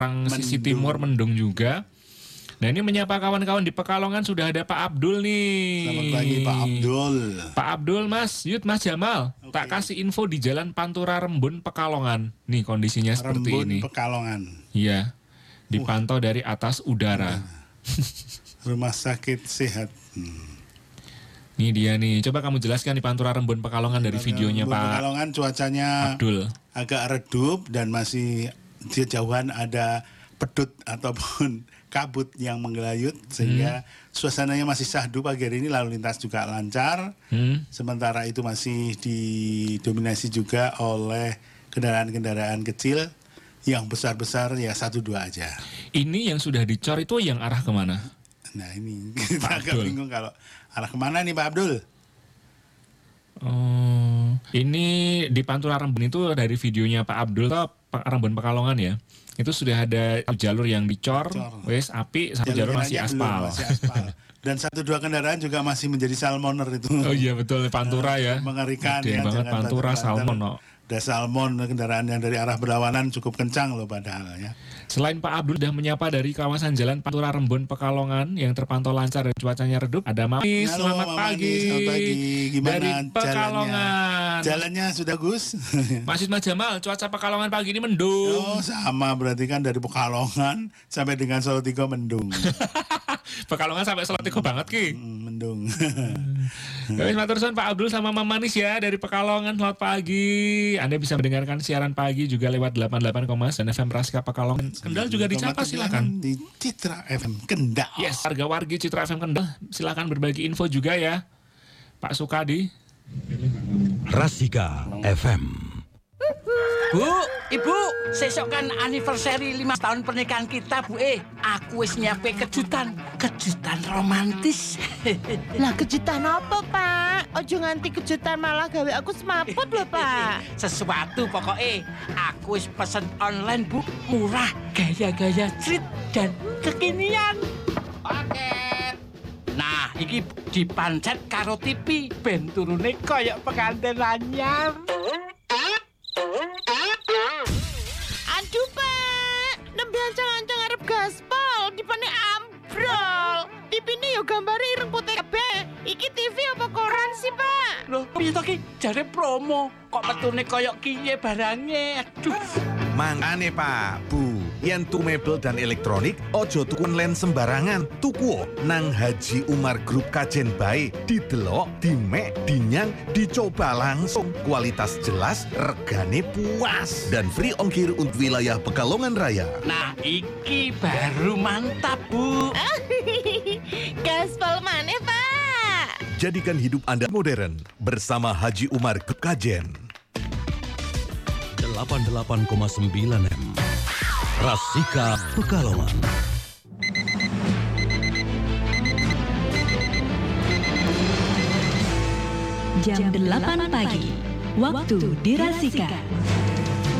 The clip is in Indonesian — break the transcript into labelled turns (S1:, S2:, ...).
S1: sisi timur mendung juga. Nah ini menyapa kawan-kawan di Pekalongan sudah ada Pak Abdul nih.
S2: Selamat pagi Pak Abdul.
S1: Pak Abdul Mas, Mas Jamal. Okay. Tak kasih info di Jalan Pantura Rembun Pekalongan. Nih kondisinya seperti
S2: Rembun,
S1: ini.
S2: Pekalongan.
S1: Iya. Dipantau dari atas udara.
S2: Rumah sakit sehat.
S1: Nih dia nih. Coba kamu jelaskan di Pantura Rembun Pekalongan dari videonya Pak
S2: Pekalongan cuacanya
S1: Abdul.
S2: Agak redup dan masih di jauhan ada pedut ataupun kabut yang menggelayut sehingga suasananya masih syahdu. Pagi hari ini lalu lintas juga lancar. Sementara itu masih didominasi juga oleh kendaraan-kendaraan kecil, yang besar-besar ya 1-2 aja. Ini
S1: yang sudah dicor itu yang arah kemana?
S2: Nah ini kita agak bingung kalau arah kemana nih Pak Abdul.
S1: Ini di Pantura Rembun itu dari videonya Pak Abdul atau Rembun Pekalongan ya. Itu sudah ada jalur yang dicor, wes api, satu jalur masih aspal. Dan 1-2 kendaraan juga masih menjadi salmoner itu. Oh iya betul, Pantura ya. Mengerikan ya. Banget Pantura salmon. Ada salmon, kendaraan yang dari arah berlawanan cukup kencang loh padahal ya. Selain Pak Abdul sudah menyapa dari kawasan Jalan Pantura Rembun Pekalongan yang terpantau lancar dan cuacanya redup. Ada Mami, selamat pagi. Selamat pagi. Gimana dari Pekalongan? Jalannya sudah Gus. Mas Jamal, cuaca Pekalongan pagi ini mendung. Oh sama, berarti kan dari Pekalongan sampai dengan Salatiga mendung. Pekalongan sampai Salatiga banget Ki. Mendung. Guys, matursun Pak Abdul sama Mama Manis ya dari Pekalongan. Selamat pagi. Anda bisa mendengarkan siaran pagi juga lewat 88,9 FM Rasika Pekalongan. Kendal juga dicapa silakan di Citra FM Kendal. Yes, warga wargi Citra FM Kendal silakan berbagi info juga ya. Pak Sukadi.
S3: Rasika FM.
S4: Bu, Ibu, sesok kan anniversary 5 tahun pernikahan kita, Bu. Aku wis nyiapke kejutan romantis.
S5: Lah kejutan apa, Pak? Ojo nganti kejutan malah gawe aku semaput lho, Pak.
S4: Sesuatu pokoknya. Aku wis pesen online, Bu. Murah, gaya-gaya street dan kekinian. Paket. Nah, iki dipancet karo TV, ben turune koyok pengantin anyar.
S5: Aduh Pak, nembe ancang-ancang arep gaspol, dipane ambrol. TV-ne yo gambare ireng putih kabeh. Iki TV apa koran sih Pak?
S4: Loh, piye to ki? Jare promo, kok metune koyok kiye barange. Aduh.
S3: Mangane Pak, Bu, yen tu mebel dan elektronik, ojo tuku len sembarangan. Tuku nang Haji Umar Group Kajen bae, didelok, dimek, dinyang, dicoba langsung. Kualitas jelas, regane puas, dan free ongkir untuk wilayah Pekalongan Raya.
S4: Nah, iki baru mantap, Bu.
S5: Gaspol maneh Pak.
S3: Jadikan hidup Anda modern bersama Haji Umar Group Kajen. 88,9 M Rasika Pekalongan.
S6: Jam 8 pagi, waktu di Rasika.